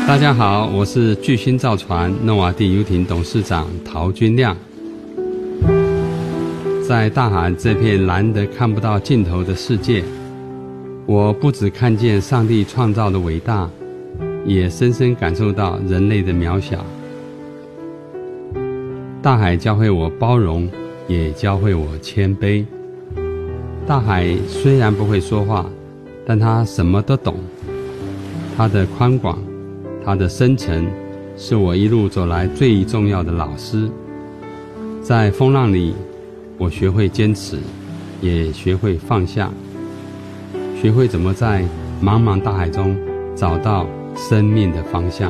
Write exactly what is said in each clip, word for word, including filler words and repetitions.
大家好，我是巨星造船诺瓦地游艇董事长陶君亮。在大海这片蓝得看不到尽头的世界，我不只看见上帝创造的伟大，也深深感受到人类的渺小。大海教会我包容，也教会我谦卑。大海虽然不会说话，但它什么都懂。它的宽广，它的深沉，是我一路走来最重要的老师。在风浪里，我学会坚持，也学会放下，学会怎么在茫茫大海中找到生命的方向。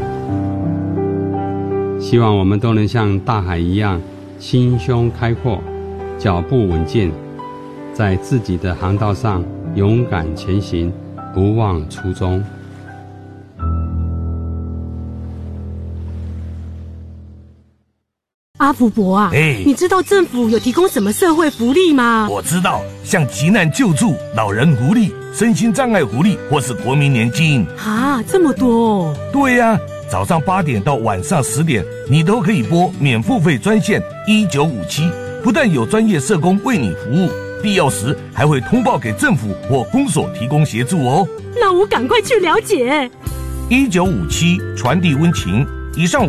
希望我们都能像大海一样，心胸开阔，脚步稳健，在自己的航道上勇敢前行，不忘初衷。 阿福伯啊， 哎， 你知道政府有提供什么社会福利吗？ 我知道，像急难救助、老人福利、身心障碍福利，或是国民年金。 啊，这么多哦！ 对呀、啊，早上八点到晚上十点，你都可以拨免付费专线一九五七，不但有专业社工为你服务，必要时还会通报给政府或公所提供协助哦。 那我赶快去了解。 一九五七传递温情，以上。